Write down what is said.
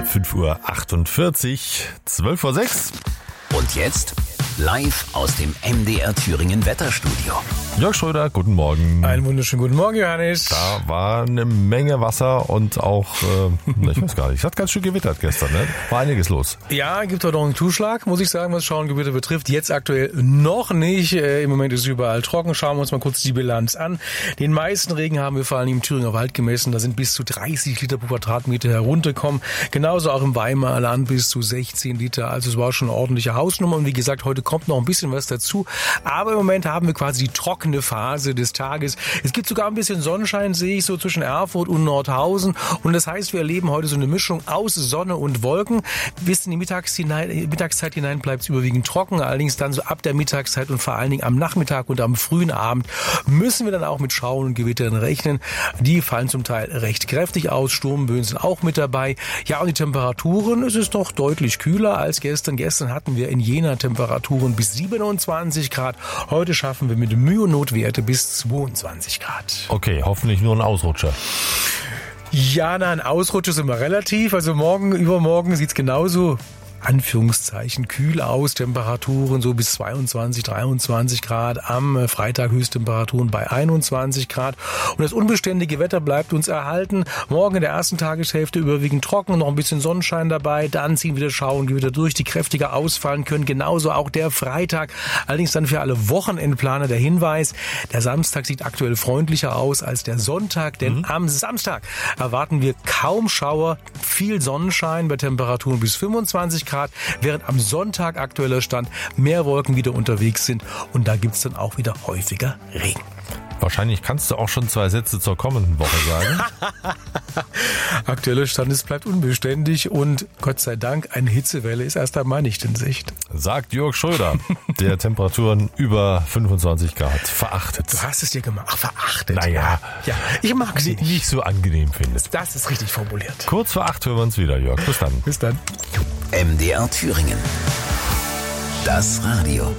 5:48 Uhr, 12:06 Uhr. Und jetzt live aus dem MDR Thüringen Wetterstudio. Jörg Schröder, guten Morgen. Einen wunderschönen guten Morgen, Johannes. Da war eine Menge Wasser und auch, ich weiß gar nicht, es hat ganz schön gewittert gestern, ne? War einiges los. Ja, gibt heute noch einen Zuschlag, muss ich sagen, was Schauengewitter betrifft. Jetzt aktuell noch nicht. Im Moment ist es überall trocken. Schauen wir uns mal kurz die Bilanz an. Den meisten Regen haben wir vor allem im Thüringer Wald gemessen. Da sind bis zu 30 Liter pro Quadratmeter heruntergekommen. Genauso auch im Weimarer Land bis zu 16 Liter. Also es war schon eine ordentliche Hausnummer. Und wie gesagt, heute kommt noch ein bisschen was dazu. Aber im Moment haben wir quasi die trockene Phase des Tages. Es gibt sogar ein bisschen Sonnenschein, sehe ich so zwischen Erfurt und Nordhausen. Und das heißt, wir erleben heute so eine Mischung aus Sonne und Wolken. Bis in die Mittagszeit hinein bleibt es überwiegend trocken. Allerdings dann so ab der Mittagszeit und vor allen Dingen am Nachmittag und am frühen Abend müssen wir dann auch mit Schauern und Gewittern rechnen. Die fallen zum Teil recht kräftig aus. Sturmböen sind auch mit dabei. Ja, und die Temperaturen, es ist doch deutlich kühler als gestern. Gestern hatten wir in Jena Temperaturen bis 27 Grad. Heute schaffen wir mit Mühe und Notwerte bis 22 Grad. Okay, hoffentlich nur ein Ausrutscher. Ja, ein Ausrutscher ist immer relativ. Also morgen, übermorgen sieht's genauso Anführungszeichen kühl aus, Temperaturen so bis 22, 23 Grad, am Freitag Höchsttemperaturen bei 21 Grad und das unbeständige Wetter bleibt uns erhalten. Morgen in der ersten Tageshälfte überwiegend trocken, noch ein bisschen Sonnenschein dabei, dann ziehen wieder Schauengewitter durch, die kräftiger ausfallen können, genauso auch der Freitag. Allerdings dann für alle Wochenendplaner der Hinweis, der Samstag sieht aktuell freundlicher aus als der Sonntag, denn am Samstag erwarten wir kaum Schauer, viel Sonnenschein bei Temperaturen bis 25 Grad, während am Sonntag aktueller Stand mehr Wolken wieder unterwegs sind und da gibt's dann auch wieder häufiger Regen. Wahrscheinlich kannst du auch schon 2 Sätze zur kommenden Woche sagen. Aktueller Stand, es bleibt unbeständig und Gott sei Dank, eine Hitzewelle ist erst einmal nicht in Sicht. Sagt Jörg Schröder, der Temperaturen über 25 Grad verachtet. Du hast es dir gemacht. Ach, verachtet. Naja. Ja, ich mag sie nicht so angenehm findest. Das ist richtig formuliert. Kurz vor 8 hören wir uns wieder, Jörg. Bis dann. Bis dann. MDR Thüringen. Das Radio.